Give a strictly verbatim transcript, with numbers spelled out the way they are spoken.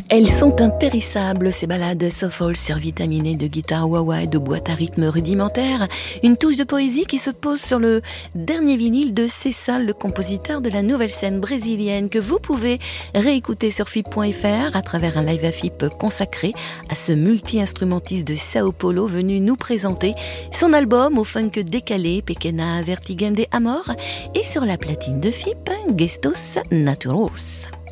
Elles sont impérissables, ces ballades soulful survitaminées de guitare wah-wah et de boîte à rythme rudimentaire. Une touche de poésie qui se pose sur le dernier vinyle de Cessa, le compositeur de la nouvelle scène brésilienne, que vous pouvez réécouter sur F I P point F R à travers un live à F I P consacré à ce multi-instrumentiste de Sao Paulo venu nous présenter son album au funk décalé, Pequena Vertigem de Amor, et sur la platine de F I P, Gestos Naturos.